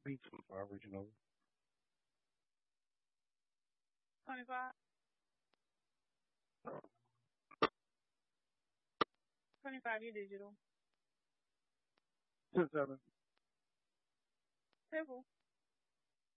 Beats before I reaching over. 25. 25, you digital. 10-7. Simple.